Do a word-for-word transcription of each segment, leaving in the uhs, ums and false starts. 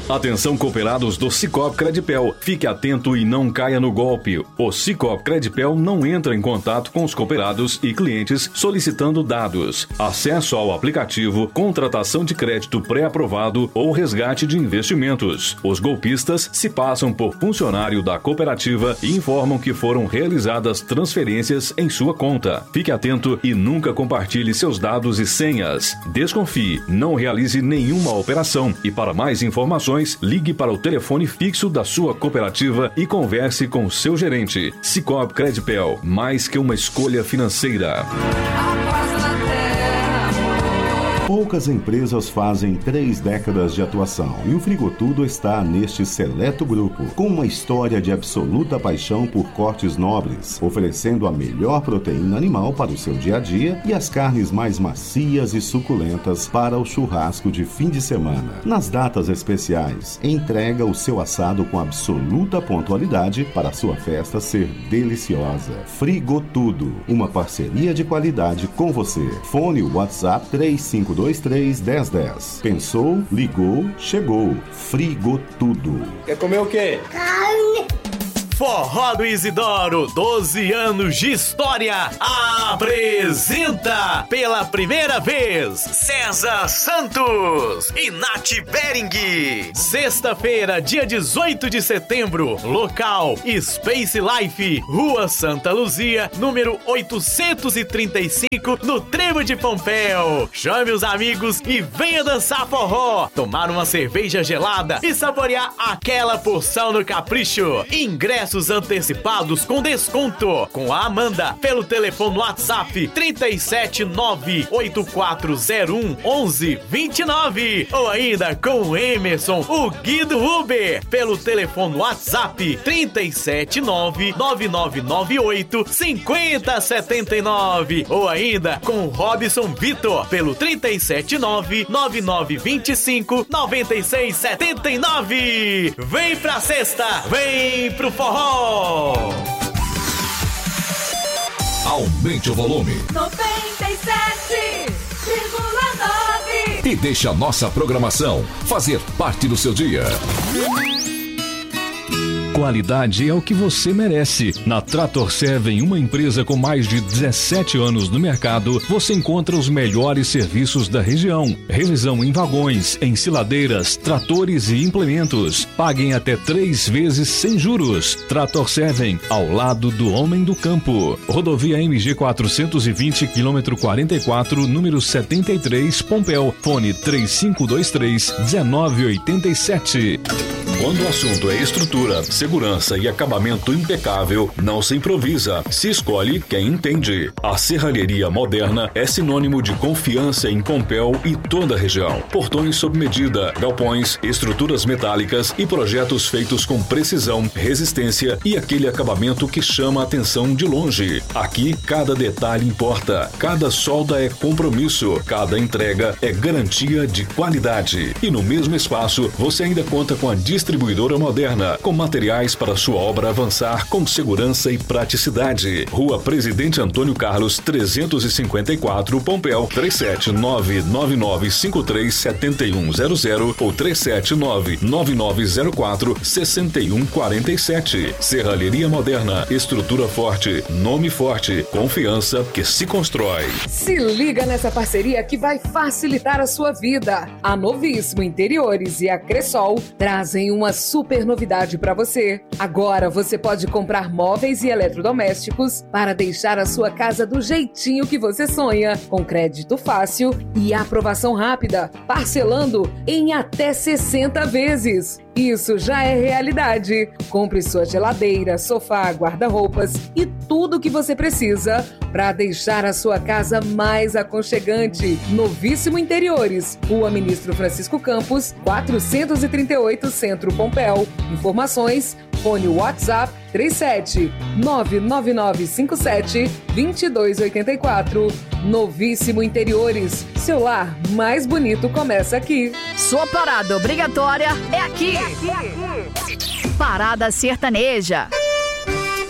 Atenção, cooperados do Sicoob Credipel. Fique atento e não caia no golpe. O Sicoob Credipel não entra em contato com os cooperados e clientes solicitando dados, acesso ao aplicativo, contratação de crédito pré-aprovado ou resgate de investimentos. Os golpistas se passam por funcionário da cooperativa e informam que foram realizadas transferências em sua conta. Fique atento e nunca compartilhe seus dados e senhas. Desconfie, não realize nenhuma operação e para mais informações, ligue para o telefone fixo da sua cooperativa e converse com seu gerente. Sicoob Credipel, mais que uma escolha financeira. Poucas empresas fazem três décadas de atuação e o Frigotudo está neste seleto grupo, com uma história de absoluta paixão por cortes nobres, oferecendo a melhor proteína animal para o seu dia a dia e as carnes mais macias e suculentas para o churrasco de fim de semana. Nas datas especiais, entrega o seu assado com absoluta pontualidade para a sua festa ser deliciosa. Frigotudo, uma parceria de qualidade com você. Fone WhatsApp três cinco dois três, um zero um zero. Pensou, ligou, chegou. Frigotudo. Quer comer o quê? Carne. Forró do Isidoro, doze anos de história, apresenta pela primeira vez César Santos e Nath Bering. Sexta-feira, dia dezoito de setembro, local Space Life, Rua Santa Luzia, número oitocentos e trinta e cinco, no Trevo de Pompéu. Chame os amigos e venha dançar forró, tomar uma cerveja gelada e saborear aquela porção no capricho. Ingresso antecipados com desconto com a Amanda pelo telefone WhatsApp trinta e sete nove oito quatro zero um onze vinte e nove ou ainda com o Emerson, o Guido Uber, pelo telefone WhatsApp trinta e sete nove nove nove nove oito cinco zero sete nove ou ainda com o Robson Vitor pelo trinta e sete nove nove nove dois cinco nove seis sete nove. Vem pra sexta, vem pro forró. Aumente o volume. noventa e sete vírgula nove E deixe a nossa programação fazer parte do seu dia. Qualidade é o que você merece. Na Trator Seven, uma empresa com mais de dezessete anos no mercado, você encontra os melhores serviços da região. Revisão em vagões, ensiladeiras, tratores e implementos. Paguem até três vezes sem juros. Trator Seven, ao lado do homem do campo. Rodovia M G quatrocentos e vinte, quilômetro quarenta e quatro, número setenta e três, Pompéu. Fone três cinco dois três, um nove oito sete. Quando o assunto é estrutura, segurança e acabamento impecável, não se improvisa, se escolhe quem entende. A Serralheria Moderna é sinônimo de confiança em Pompéu e toda a região. Portões sob medida, galpões, estruturas metálicas e projetos feitos com precisão, resistência e aquele acabamento que chama a atenção de longe. Aqui, cada detalhe importa, cada solda é compromisso, cada entrega é garantia de qualidade. E no mesmo espaço, você ainda conta com a distribuição Distribuidora Moderna, com materiais para sua obra avançar com segurança e praticidade. Rua Presidente Antônio Carlos, trezentos e cinquenta e quatro, Pompéu, três sete nove nove nove cinco três sete um zero zero ou três sete nove nove nove zero quatro seis um quatro sete. Serralheria Moderna, estrutura forte, nome forte, confiança que se constrói. Se liga nessa parceria que vai facilitar a sua vida. A Novíssimo Interiores e a Cressol trazem um uma super novidade para você. Agora você pode comprar móveis e eletrodomésticos para deixar a sua casa do jeitinho que você sonha, com crédito fácil e aprovação rápida, parcelando em até sessenta vezes. Isso já é realidade. Compre sua geladeira, sofá, guarda-roupas e tudo o que você precisa para deixar a sua casa mais aconchegante. Novíssimo Interiores, Rua Ministro Francisco Campos, quatrocentos e trinta e oito, Centro Pompéu. Informações, fone WhatsApp três sete nove nove nove cinco sete dois dois oito quatro. Novíssimo Interiores, seu lar mais bonito começa aqui. Sua parada obrigatória é aqui. É aqui, é aqui. Parada Sertaneja.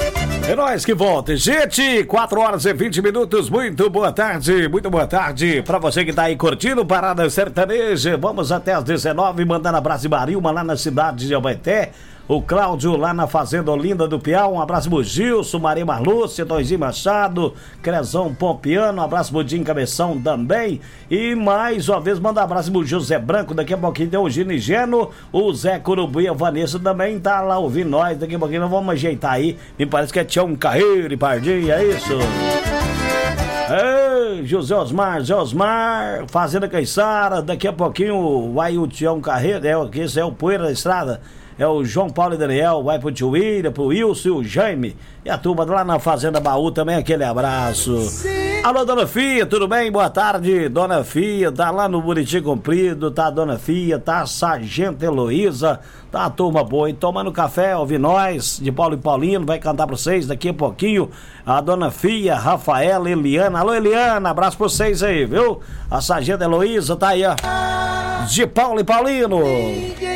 É nóis que volta. Gente, quatro horas e vinte minutos. Muito boa tarde, muito boa tarde pra você que tá aí curtindo Parada Sertaneja. Vamos até as dezenove, mandando abraço de Marilma lá na cidade de Abaeté. O Cláudio lá na Fazenda Olinda do Piau. Um abraço pro Gilson, Maria Marlúcia, Toizinho Machado, Crezão Pompiano. Um abraço pro Dinho Cabeção também. E mais uma vez, manda um abraço pro José Branco. Daqui a pouquinho tem o Gino Geno. O Zé Curubu e a Vanessa também tá lá ouvindo nós. Daqui a pouquinho nós vamos ajeitar aí. Me parece que é Tião Carreiro e Pardinho, é isso? Ei, José Osmar, José Osmar, Fazenda Caiçara. Daqui a pouquinho vai o Tião Carreiro. É, esse é o Poeira da Estrada. É o João Paulo e Daniel, vai pro tio William, pro Wilson e o Jaime. E a turma lá na Fazenda Baú também, aquele abraço. Sim. Alô, Dona Fia, tudo bem? Boa tarde, Dona Fia. Tá lá no Buriti Comprido, tá a Dona Fia, tá a Sargento Heloísa, tá a turma boa. E tomando café, ouvi nós, de Paulo e Paulino, vai cantar pra vocês daqui a pouquinho. A Dona Fia, Rafaela, Eliana. Alô, Eliana, abraço pra vocês aí, viu? A Sargento Heloísa tá aí, ó. De Paulo e Paulino.